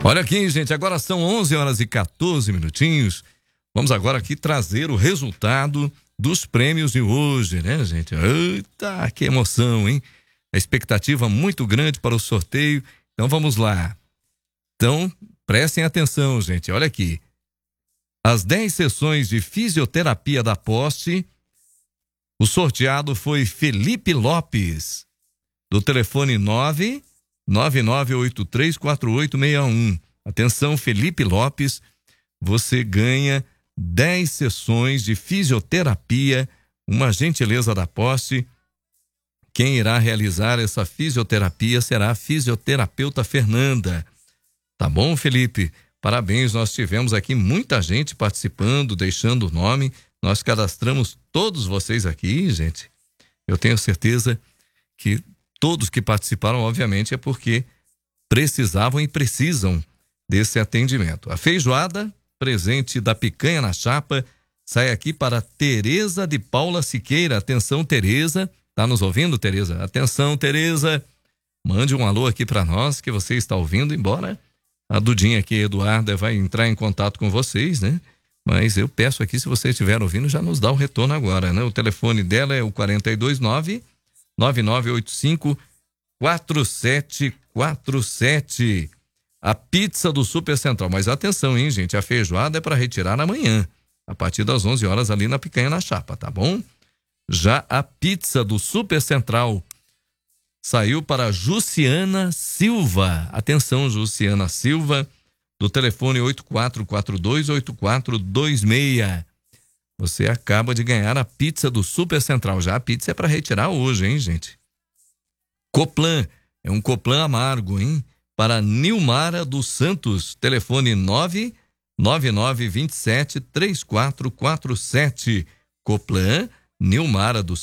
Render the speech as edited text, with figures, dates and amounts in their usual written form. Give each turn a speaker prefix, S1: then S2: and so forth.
S1: Olha aqui, gente, agora são 11 horas e 14 minutinhos. Vamos agora aqui trazer o resultado dos prêmios de hoje, né, gente? Eita, que emoção, hein? A expectativa muito grande para o sorteio. Então vamos lá. Então, prestem atenção, gente. Olha aqui. As 10 sessões de fisioterapia da Poste, o sorteado foi Felipe Lopes, do telefone 999834861. Atenção, Felipe Lopes, você ganha 10 sessões de fisioterapia, uma gentileza da Poste. Quem irá realizar essa fisioterapia será a fisioterapeuta Fernanda. Tá bom, Felipe? Parabéns, nós tivemos aqui muita gente participando, deixando o nome. Nós cadastramos todos vocês aqui, gente. Eu tenho certeza que todos que participaram, obviamente, é porque precisavam e precisam desse atendimento. A feijoada, presente da picanha na chapa, sai aqui para Tereza de Paula Siqueira. Atenção, Tereza. Tá nos ouvindo, Tereza? Atenção, Tereza. Mande um alô aqui para nós que você está ouvindo, embora a Dudinha aqui, Eduarda, vai entrar em contato com vocês, né? Mas eu peço aqui, se você estiver ouvindo, já nos dá o retorno agora, né? O telefone dela é o 429-9985-4747. A pizza do Super Central. Mas atenção, hein, gente? A feijoada é para retirar amanhã, a partir das 11 horas ali na picanha na chapa, tá bom? Já a pizza do Super Central saiu para Jussiana Silva. Atenção, Jussiana Silva, do telefone 8442-8426. Você acaba de ganhar a pizza do Super Central. Já a pizza é para retirar hoje, hein, gente? Coplan, é um Coplan amargo, hein? Para Nilmara dos Santos, telefone 99927-3447. Coplan, Nilmara dos